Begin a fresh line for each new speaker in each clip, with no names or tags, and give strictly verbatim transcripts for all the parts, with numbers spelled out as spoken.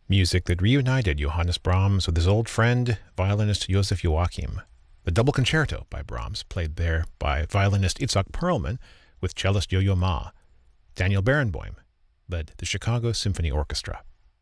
Music that reunited Johannes Brahms with his old friend, violinist Joseph Joachim. The Double Concerto by Brahms, played there by violinist Itzhak Perlman with cellist Yo-Yo Ma. Daniel Barenboim led the Chicago Symphony Orchestra.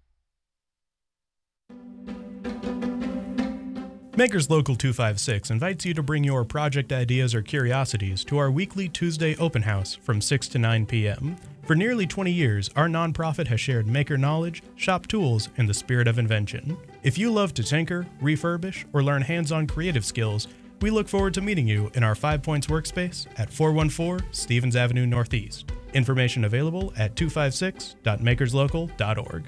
Makers Local two five six invites you to bring your project ideas or curiosities to our weekly Tuesday open house from six to nine p.m. For nearly twenty years, our nonprofit has shared maker knowledge, shop tools, and the spirit of invention. If you love to tinker, refurbish, or learn hands-on creative skills, we look forward to meeting you in our Five Points workspace at four one four Stevens Avenue Northeast. Information available at two five six dot makers local dot org.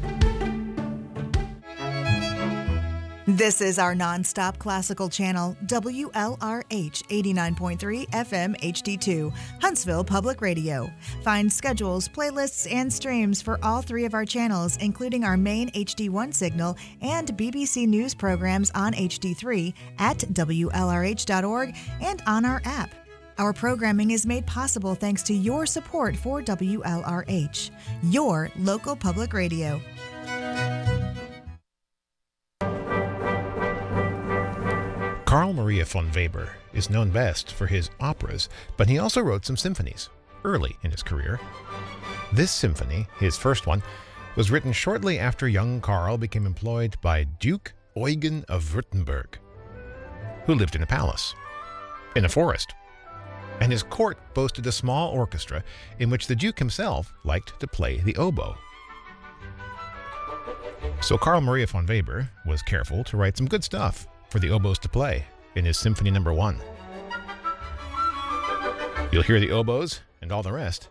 This is our nonstop classical channel, W L R H eighty-nine point three F M H D two, Huntsville Public Radio. Find schedules, playlists, and streams for all three of our channels, including our main H D one signal and B B C News programs on H D three at W L R H dot org and on our app. Our programming is made possible thanks to your support for W L R H, your local public radio.
Carl Maria von Weber is known best for his operas, but he also wrote some symphonies early in his career. This symphony, his first one, was written shortly after young Carl became employed by Duke Eugen of Württemberg, who lived in a palace, in a forest, and his court boasted a small orchestra in which the Duke himself liked to play the oboe. So Carl Maria von Weber was careful to write some good stuff for the oboes to play in his Symphony Number One. You'll hear the oboes and all the rest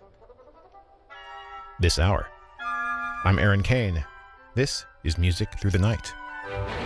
this hour. I'm Aaron Kane. This is Music Through the Night.